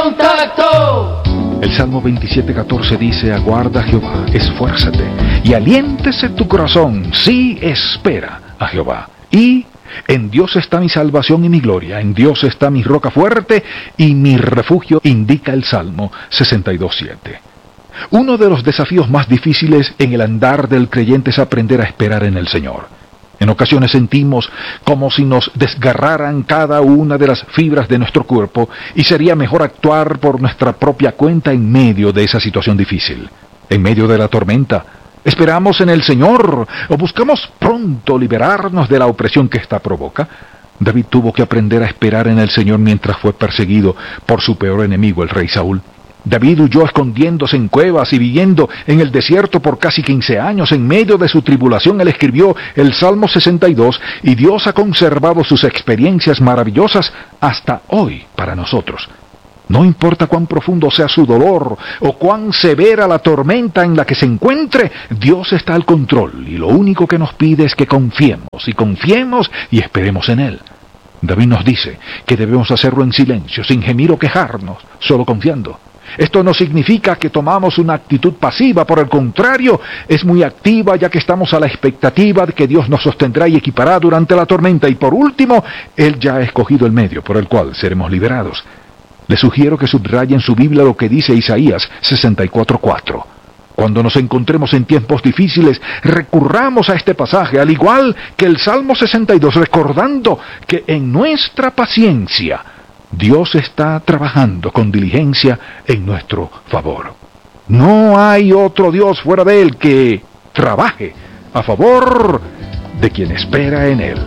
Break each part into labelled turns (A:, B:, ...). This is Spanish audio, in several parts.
A: Contacto.
B: El Salmo 27:14 dice: aguarda a Jehová, esfuérzate, y aliéntese tu corazón, sí, espera a Jehová. Y en Dios está mi salvación y mi gloria, en Dios está mi roca fuerte y mi refugio, indica el Salmo 62:7. Uno de los desafíos más difíciles en el andar del creyente es aprender a esperar en el Señor. En ocasiones sentimos como si nos desgarraran cada una de las fibras de nuestro cuerpo y sería mejor actuar por nuestra propia cuenta en medio de esa situación difícil. En medio de la tormenta, ¿esperamos en el Señor o buscamos pronto liberarnos de la opresión que ésta provoca? David tuvo que aprender a esperar en el Señor mientras fue perseguido por su peor enemigo, el rey Saúl. David huyó escondiéndose en cuevas y viviendo en el desierto por casi 15 años. En medio de su tribulación, él escribió el Salmo 62 y Dios ha conservado sus experiencias maravillosas hasta hoy para nosotros. No importa cuán profundo sea su dolor o cuán severa la tormenta en la que se encuentre, Dios está al control y lo único que nos pide es que confiemos y esperemos en Él. David nos dice que debemos hacerlo en silencio, sin gemir o quejarnos, solo confiando. Esto no significa que tomamos una actitud pasiva, por el contrario, es muy activa, ya que estamos a la expectativa de que Dios nos sostendrá y equipará durante la tormenta. Y por último, Él ya ha escogido el medio por el cual seremos liberados. Les sugiero que subrayen en su Biblia lo que dice Isaías 64:4. Cuando nos encontremos en tiempos difíciles, recurramos a este pasaje, al igual que el Salmo 62, recordando que en nuestra paciencia Dios está trabajando con diligencia en nuestro favor. No hay otro Dios fuera de Él que trabaje a favor de quien espera en Él.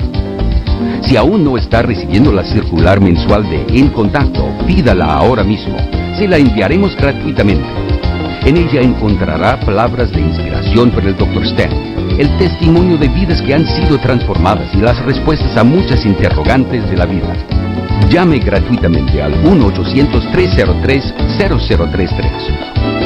C: Si aún no está recibiendo la circular mensual de En Contacto, pídala ahora mismo. Se la enviaremos gratuitamente. En ella encontrará palabras de inspiración para el Dr. Stan, el testimonio de vidas que han sido transformadas y las respuestas a muchas interrogantes de la vida. Llame gratuitamente al 1-800-303-0033.